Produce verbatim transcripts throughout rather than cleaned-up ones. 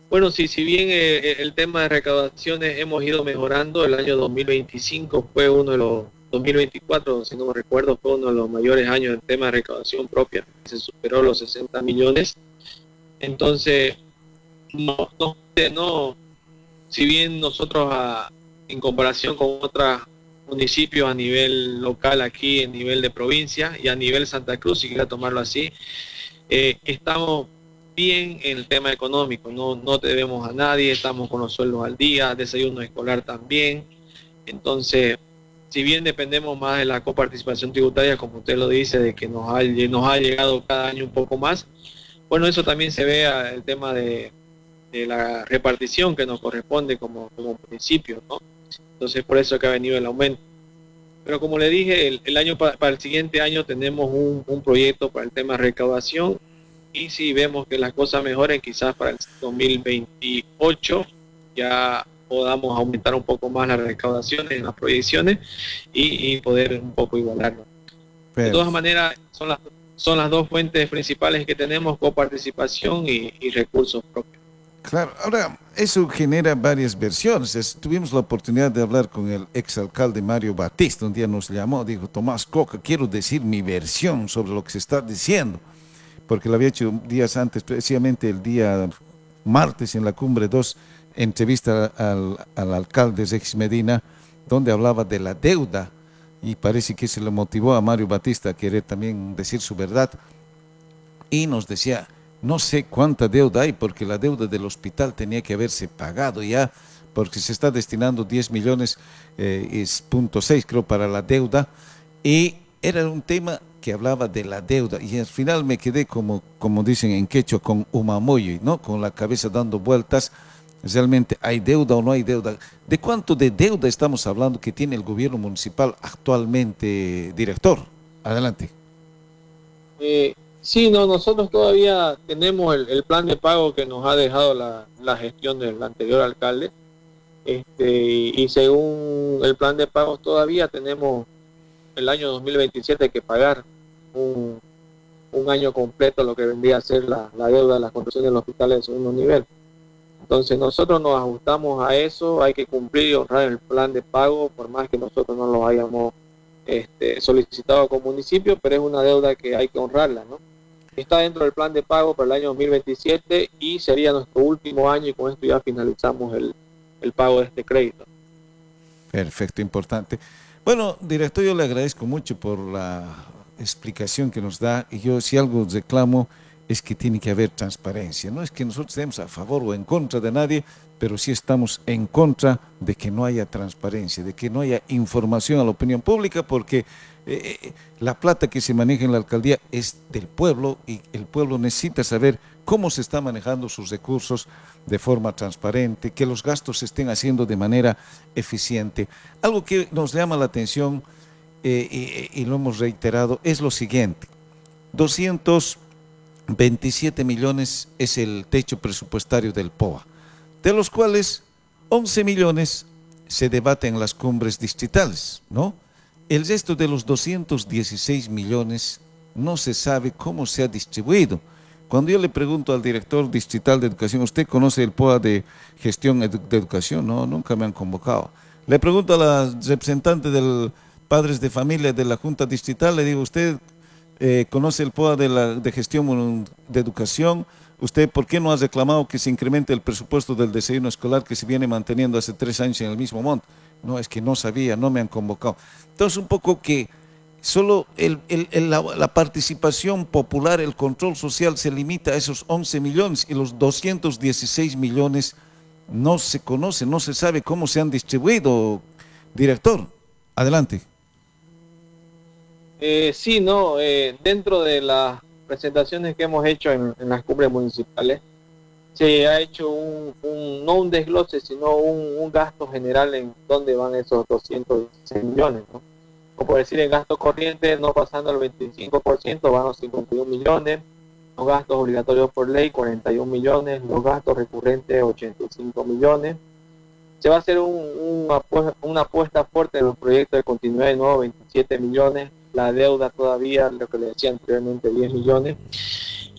Bueno, sí, si bien eh, el tema de recaudaciones hemos ido mejorando, el año dos mil veinticinco fue uno de los, dos mil veinticuatro, si no me recuerdo, fue uno de los mayores años en tema de recaudación propia, se superó los sesenta millones. Entonces, no, no, no si bien nosotros a, en comparación con otros municipios a nivel local aquí, en nivel de provincia y a nivel Santa Cruz, si quiera tomarlo así, eh, estamos bien en el tema económico, no, no debemos a nadie, estamos con los sueldos al día, desayuno escolar también. Entonces, si bien dependemos más de la coparticipación tributaria, como usted lo dice, de que nos ha, nos ha llegado cada año un poco más, bueno, eso también se ve a, el tema de, de la repartición que nos corresponde como, como municipio, ¿no? Entonces, por eso que ha venido el aumento. Pero como le dije, el, el año para, para el siguiente año tenemos un, un proyecto para el tema de recaudación, y si vemos que las cosas mejoren, quizás para el dos mil veintiocho ya podamos aumentar un poco más las recaudaciones en las proyecciones y, y poder un poco igualarlo. De todas Perfecto. maneras, son las, son las dos fuentes principales que tenemos: coparticipación y, y recursos propios. Claro, ahora eso genera varias versiones. Es- tuvimos la oportunidad de hablar con el exalcalde Mario Batista. Un día nos llamó, dijo: Tomás Coca, quiero decir mi versión sobre lo que se está diciendo, porque lo había hecho días antes, precisamente el día martes en la Cumbre dos, entrevista al, al alcalde Rex Medina, donde hablaba de la deuda, y parece que se le motivó a Mario Batista a querer también decir su verdad, y nos decía: no sé cuánta deuda hay, porque la deuda del hospital tenía que haberse pagado ya, porque se está destinando diez millones, eh, es punto seis creo para la deuda, y era un tema que hablaba de la deuda, y al final me quedé como, como dicen en quechua, con umamoyo, ¿no? Con la cabeza dando vueltas. ¿Realmente hay deuda o no hay deuda? ¿De cuánto de deuda estamos hablando que tiene el gobierno municipal actualmente, director? Adelante. Eh, sí, no, nosotros todavía tenemos el, el plan de pago que nos ha dejado la, la gestión del anterior alcalde. Este, y según el plan de pagos todavía tenemos el año dos mil veintisiete que pagar un, un año completo lo que vendría a ser la, la deuda de las construcciones del hospital de segundo nivel. Entonces nosotros nos ajustamos a eso, hay que cumplir y honrar el plan de pago, por más que nosotros no lo hayamos este, solicitado como municipio, pero es una deuda que hay que honrarla, ¿no? Está dentro del plan de pago para el año dos mil veintisiete y sería nuestro último año, y con esto ya finalizamos el, el pago de este crédito. Perfecto, importante. Bueno, director, yo le agradezco mucho por la explicación que nos da, y yo si algo reclamo es que tiene que haber transparencia. No es que nosotros estemos a favor o en contra de nadie, pero sí estamos en contra de que no haya transparencia, de que no haya información a la opinión pública, porque eh, eh, la plata que se maneja en la alcaldía es del pueblo, y el pueblo necesita saber cómo se están manejando sus recursos de forma transparente, que los gastos se estén haciendo de manera eficiente. Algo que nos llama la atención, eh, y, y lo hemos reiterado, es lo siguiente: doscientos veintisiete millones es el techo presupuestario del P O A, de los cuales once millones se debaten en las cumbres distritales, ¿no? El resto de los doscientos dieciséis millones no se sabe cómo se ha distribuido. Cuando yo le pregunto al director distrital de educación: ¿usted conoce el P O A de gestión edu de educación? No, nunca me han convocado. Le pregunto a la representante del padres de familia de la Junta Distrital, le digo: ¿usted eh, conoce el P O A de, la, de gestión de educación? ¿Usted por qué no ha reclamado que se incremente el presupuesto del desayuno escolar, que se viene manteniendo hace tres años en el mismo monto? No, es que no sabía, no me han convocado. Entonces, un poco que solo el, el, el, la, la, participación popular, el control social se limita a esos once millones, y los doscientos dieciséis millones no se conoce, no se sabe cómo se han distribuido. Director, adelante. Eh, sí, no, eh, dentro de las presentaciones que hemos hecho en, en las cumbres municipales, se ha hecho un, un no un desglose, sino un, un gasto general en dónde van esos doscientos dieciséis millones, ¿no? Como por decir, en gastos corrientes, no pasando el veinticinco por ciento, van los cincuenta y un millones, los gastos obligatorios por ley, cuarenta y un millones, los gastos recurrentes, ochenta y cinco millones. Se va a hacer un, un apuesta, una apuesta fuerte en los proyectos de continuidad de nuevo, veintisiete millones, la deuda todavía, lo que le decía anteriormente, diez millones.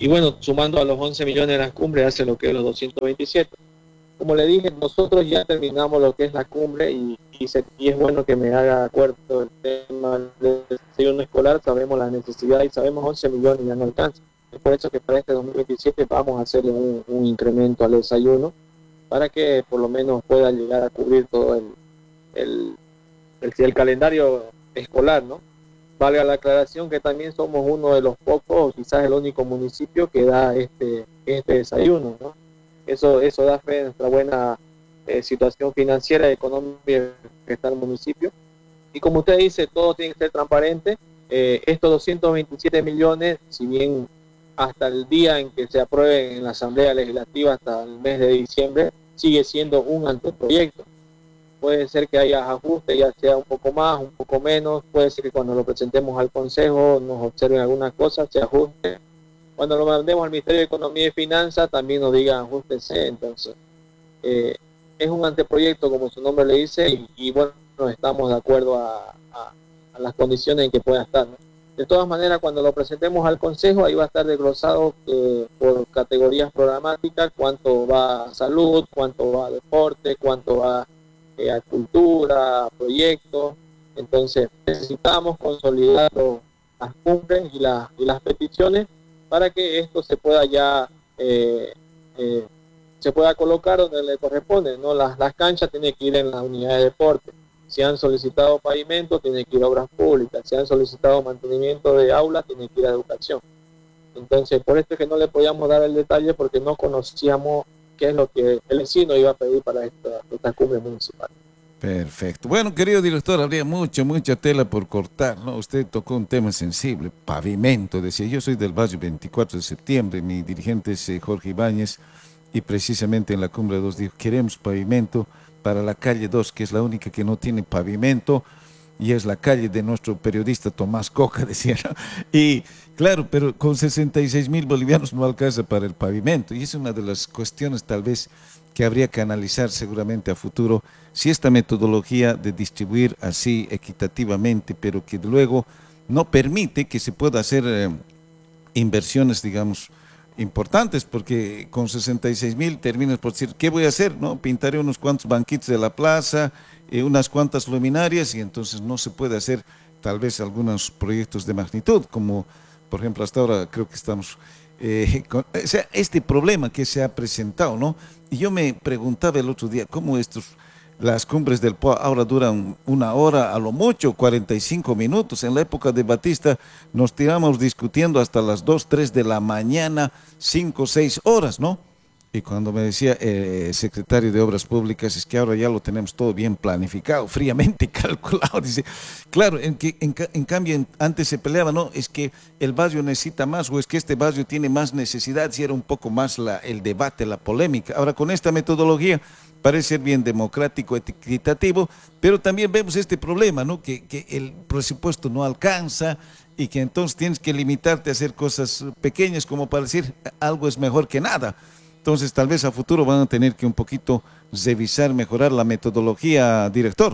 y bueno, sumando a los once millones de las cumbres hace lo que es los doscientos veintisiete. Como le dije, nosotros ya terminamos lo que es la cumbre y, y, se, y es bueno que me haga acuerdo el tema del desayuno escolar. Sabemos la necesidad y sabemos once millones ya no alcanza. Es por eso que para este dos mil veintisiete vamos a hacerle un, un incremento al desayuno para que por lo menos pueda llegar a cubrir todo el, el, el, el calendario escolar, ¿no? Valga la aclaración que también somos uno de los pocos, o quizás el único municipio que da este, este desayuno, ¿no? Eso, eso da fe de nuestra buena eh, situación financiera y económica que está el municipio. Y como usted dice, todo tiene que ser transparente. Eh, estos doscientos veintisiete millones, si bien hasta el día en que se apruebe en la Asamblea Legislativa, hasta el mes de diciembre, sigue siendo un anteproyecto. Puede ser que haya ajustes, ya sea un poco más, un poco menos. Puede ser que cuando lo presentemos al Consejo nos observen algunas cosas, se ajuste. Cuando lo mandemos al Ministerio de Economía y Finanzas también nos digan ajustense. Entonces, eh, es un anteproyecto, como su nombre le dice, y, y bueno, estamos de acuerdo a, a, a las condiciones en que pueda estar, ¿no? De todas maneras, cuando lo presentemos al Consejo, ahí va a estar desglosado eh, por categorías programáticas, cuánto va a salud, cuánto va a deporte, cuánto va eh, a cultura, a proyectos. Entonces, necesitamos consolidar las cumbres y, la, y las peticiones para que esto se pueda ya eh, eh, se pueda colocar donde le corresponde, ¿no? Las, las canchas tienen que ir en las unidades de deporte. Si han solicitado pavimento, tienen que ir a obras públicas. Si han solicitado mantenimiento de aulas, tienen que ir a educación. Entonces, por esto es que no le podíamos dar el detalle, porque no conocíamos qué es lo que el vecino iba a pedir para esta, esta cumbre municipal. Perfecto. Bueno, querido director, habría mucha, mucha tela por cortar, ¿no? Usted tocó un tema sensible, pavimento. Decía, yo soy del barrio veinticuatro de septiembre, mi dirigente es eh, Jorge Ibáñez, y precisamente en la cumbre dos dijo, queremos pavimento para la calle dos, que es la única que no tiene pavimento, y es la calle de nuestro periodista Tomás Coca, decía, ¿no? Y claro, pero con sesenta y seis mil bolivianos no alcanza para el pavimento, y es una de las cuestiones tal vez que habría que analizar seguramente a futuro, si esta metodología de distribuir así equitativamente, pero que luego no permite que se pueda hacer eh, inversiones, digamos, importantes, porque con sesenta y seis mil terminas por decir, ¿qué voy a hacer? ¿No? Pintaré unos cuantos banquitos de la plaza, eh, unas cuantas luminarias, y entonces no se puede hacer tal vez algunos proyectos de magnitud, como por ejemplo hasta ahora creo que estamos, eh, con, o sea, este problema que se ha presentado, ¿no? Y yo me preguntaba el otro día, ¿cómo estos... Las cumbres del P O A ahora duran una hora, a lo mucho cuarenta y cinco minutos. En la época de Batista nos tiramos discutiendo hasta las dos, tres de la mañana, cinco, seis horas, ¿no? Y cuando me decía el eh, secretario de Obras Públicas, es que ahora ya lo tenemos todo bien planificado, fríamente calculado. Dice, claro, en, que, en, en cambio en, antes se peleaba, no, es que el barrio necesita más o es que este barrio tiene más necesidad, si era un poco más la, el debate, la polémica. Ahora con esta metodología parece ser bien democrático, equitativo, pero también vemos este problema, ¿no? Que, que el presupuesto no alcanza y que entonces tienes que limitarte a hacer cosas pequeñas como para decir algo es mejor que nada. Entonces tal vez a futuro van a tener que un poquito revisar, mejorar la metodología, director.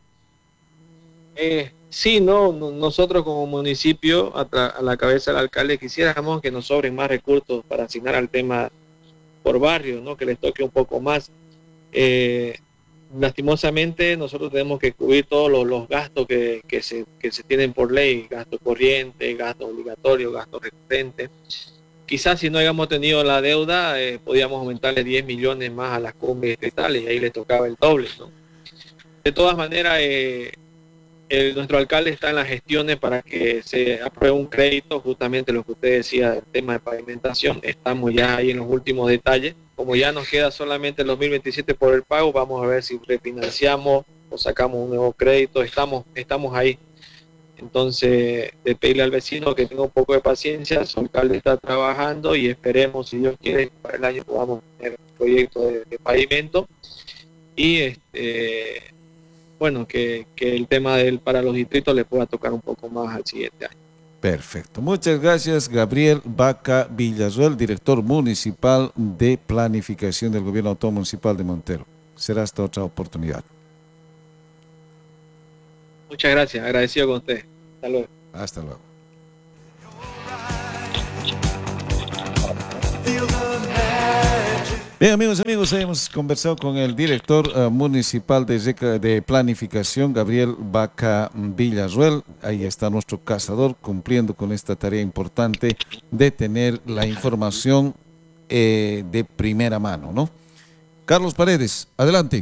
Eh, sí, no, nosotros como municipio, a, a la cabeza del alcalde, quisiéramos que nos sobren más recursos para asignar al tema por barrio, ¿no? Que les toque un poco más. Eh, lastimosamente nosotros tenemos que cubrir todos los, los gastos que, que, se, que se tienen por ley, gasto corriente, gasto obligatorio, gasto recurrente. Quizás si no hayamos tenido la deuda, eh, podíamos aumentarle diez millones más a las cumbres estatales y ahí les tocaba el doble, ¿no? De todas maneras, eh, el, nuestro alcalde está en las gestiones para que se apruebe un crédito, justamente lo que usted decía del tema de pavimentación. Estamos ya ahí en los últimos detalles. Como ya nos queda solamente el dos mil veintisiete por el pago, vamos a ver si refinanciamos o sacamos un nuevo crédito. Estamos, estamos ahí. Entonces, de pedirle al vecino que tenga un poco de paciencia, su alcalde está trabajando y esperemos, si Dios quiere, que para el año podamos tener un proyecto de, de pavimento. Y este... bueno, que, que el tema del para los distritos le pueda tocar un poco más al siguiente año. Perfecto. Muchas gracias, Gabriel Vaca Villarroel, director municipal de planificación del Gobierno Autónomo Municipal de Montero. Será hasta otra oportunidad. Muchas gracias, agradecido con usted. Hasta luego. Hasta luego. Bien, amigos, amigos, hemos conversado con el director uh, municipal de, de planificación, Gabriel Vaca Villarruel. Ahí está nuestro cazador cumpliendo con esta tarea importante de tener la información eh, de primera mano, ¿no? Carlos Paredes, adelante.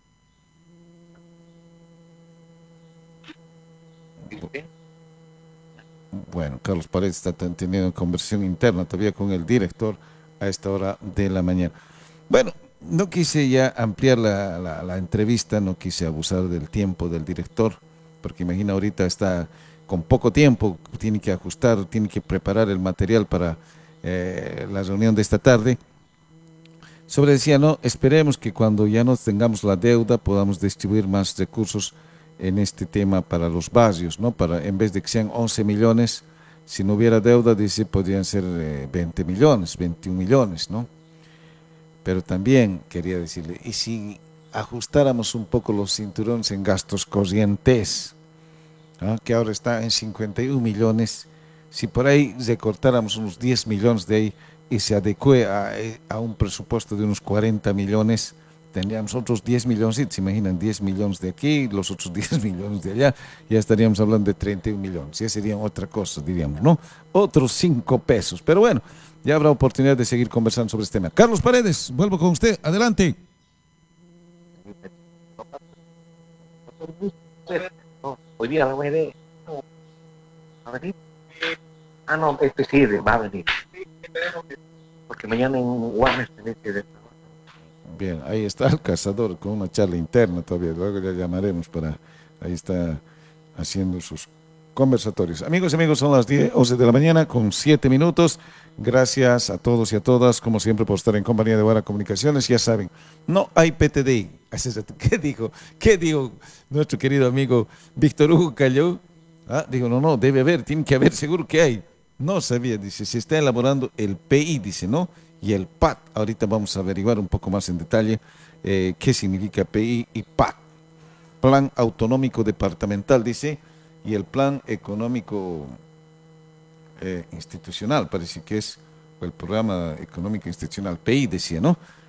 Bueno, Carlos Paredes está teniendo conversación interna todavía con el director a esta hora de la mañana. Bueno, no quise ya ampliar la, la, la entrevista, no quise abusar del tiempo del director, porque imagina ahorita está con poco tiempo, tiene que ajustar, tiene que preparar el material para eh, la reunión de esta tarde. Sobre decía, no, esperemos que cuando ya no tengamos la deuda podamos distribuir más recursos en este tema para los barrios, ¿no? Para, en vez de que sean once millones, si no hubiera deuda, dice, podrían ser eh, veinte millones, veintiún millones, ¿no? Pero también quería decirle, ¿y si ajustáramos un poco los cinturones en gastos corrientes, ¿no? Que ahora está en cincuenta y un millones, si por ahí recortáramos unos diez millones de ahí y se adecue a, a un presupuesto de unos cuarenta millones, tendríamos otros diez millones, ¿se imaginan? diez millones de aquí, los otros diez millones de allá, ya estaríamos hablando de treinta y un millones, ya sería otra cosa, diríamos, ¿no? Otros cinco pesos, pero bueno, ya habrá oportunidad de seguir conversando sobre este tema. Carlos Paredes, vuelvo con usted, adelante. Hoy día va a venir. ¿Va a venir? Ah, no, este sí, va a venir. Porque mañana en Guarnes tenés que... Bien, ahí está el cazador con una charla interna todavía, luego ya llamaremos para... Ahí está haciendo sus conversatorios. Amigos y amigos, son las diez, once de la mañana con siete minutos. Gracias a todos y a todas, como siempre, por estar en compañía de Guara Comunicaciones. Ya saben, no hay P T D I. ¿Qué dijo? ¿Qué dijo nuestro querido amigo Víctor Hugo Calló? Ah, digo, no, no, debe haber, tiene que haber, seguro que hay. No sabía, dice, se está elaborando el P I, dice, ¿no? Y el P A T. Ahorita vamos a averiguar un poco más en detalle eh, qué significa P I y P A T. Plan Autonómico Departamental, dice, y el Plan Económico eh, Institucional, parece que es el Programa Económico Institucional, P I, decía, ¿no?